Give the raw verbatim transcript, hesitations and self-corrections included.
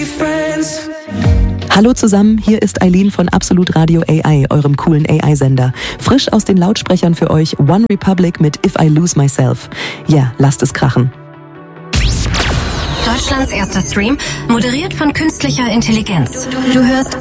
friends. Hallo zusammen, hier ist Eileen von Absolut Radio A I, eurem coolen A I-Sender. Frisch aus den Lautsprechern für euch One Republic mit If I Lose Myself. Ja, lasst es krachen. Deutschlands erster Stream, moderiert von künstlicher Intelligenz. Du hörst